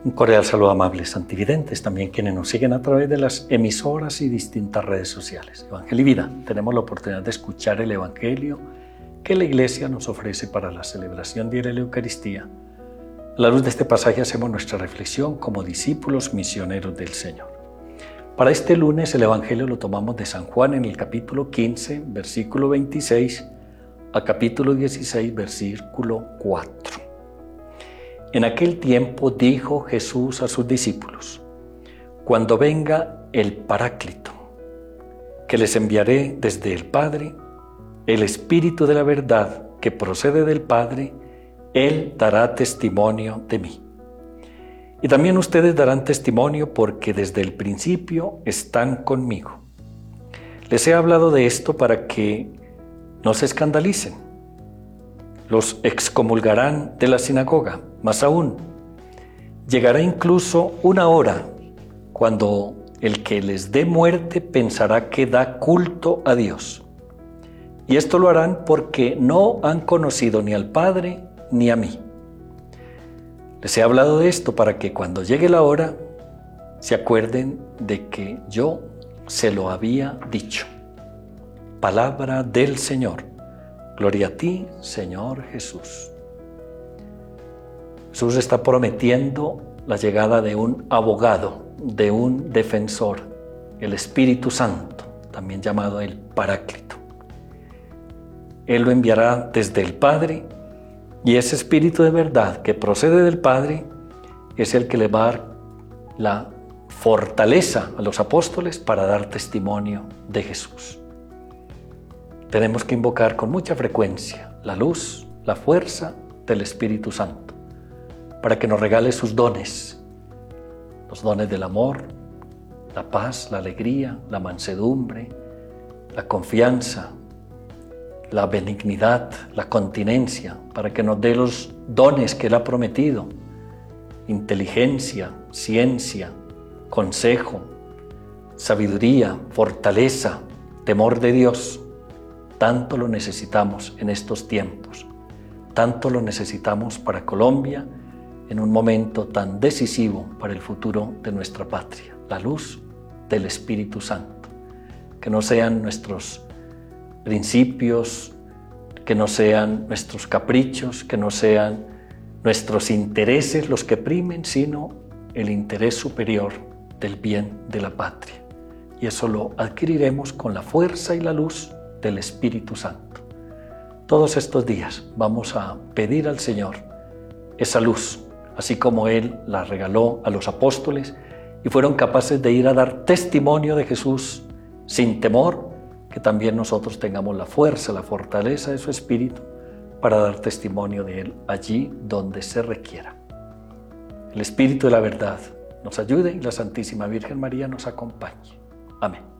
Un cordial saludo, amables santividentes, también quienes nos siguen a través de las emisoras y distintas redes sociales. Evangelio y Vida, tenemos la oportunidad de escuchar el Evangelio que la Iglesia nos ofrece para la celebración diaria de la Eucaristía. A la luz de este pasaje hacemos nuestra reflexión como discípulos misioneros del Señor. Para este lunes el Evangelio lo tomamos de San Juan en el capítulo 15, versículo 26, a capítulo 16, versículo 4. En aquel tiempo dijo Jesús a sus discípulos: cuando venga el Paráclito, que les enviaré desde el Padre, el Espíritu de la verdad que procede del Padre, Él dará testimonio de mí. Y también ustedes darán testimonio porque desde el principio están conmigo. Les he hablado de esto para que no se escandalicen. Los excomulgarán de la sinagoga. Más aún, llegará incluso una hora cuando el que les dé muerte pensará que da culto a Dios. Y esto lo harán porque no han conocido ni al Padre ni a mí. Les he hablado de esto para que cuando llegue la hora se acuerden de que yo se lo había dicho. Palabra del Señor. Gloria a ti, Señor Jesús. Jesús está prometiendo la llegada de un abogado, de un defensor, el Espíritu Santo, también llamado el Paráclito. Él lo enviará desde el Padre, y ese Espíritu de verdad que procede del Padre es el que le va a dar la fortaleza a los apóstoles para dar testimonio de Jesús. Tenemos que invocar con mucha frecuencia la luz, la fuerza del Espíritu Santo, para que nos regale sus dones, los dones del amor, la paz, la alegría, la mansedumbre, la confianza, la benignidad, la continencia, para que nos dé los dones que Él ha prometido: inteligencia, ciencia, consejo, sabiduría, fortaleza, temor de Dios. Tanto lo necesitamos en estos tiempos, tanto lo necesitamos para Colombia en un momento tan decisivo para el futuro de nuestra patria. La luz del Espíritu Santo. Que no sean nuestros principios, que no sean nuestros caprichos, que no sean nuestros intereses los que primen, sino el interés superior del bien de la patria. Y eso lo adquiriremos con la fuerza y la luz del Espíritu Santo. Todos estos días vamos a pedir al Señor esa luz, así como Él la regaló a los apóstoles y fueron capaces de ir a dar testimonio de Jesús sin temor, que también nosotros tengamos la fuerza, la fortaleza de su Espíritu para dar testimonio de Él allí donde se requiera. El Espíritu de la verdad nos ayude y la Santísima Virgen María nos acompañe. Amén.